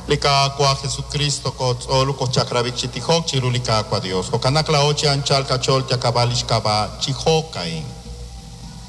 Lika kwa Jesucristo ko olu ko chakravik chitihok chiru lika kwa Dios. Ko kanak la ochi anchal kachol tiakabalish kaba chihokain.